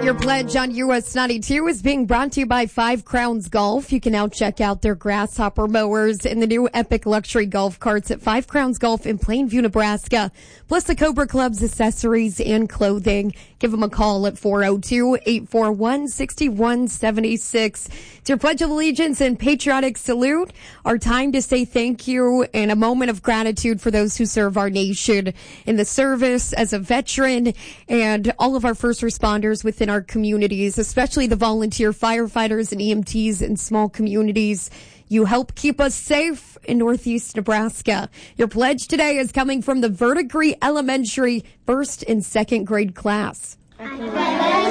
Your pledge on US 92 is being brought to you by Five Crowns Golf. You can now check out their grasshopper mowers and the new epic luxury golf carts at Five Crowns Golf in Plainview, Nebraska. Plus the Cobra Club's accessories and clothing. Give them a call at 402-841-6176. It's your Pledge of Allegiance and patriotic salute. Our time to say thank you and a moment of gratitude for those who serve our nation in the service as a veteran and all of our first responders within our communities, especially the volunteer firefighters and EMTs in small communities. You help keep us safe in Northeast Nebraska. Your pledge today is coming from the Verdigris Elementary first and second grade class.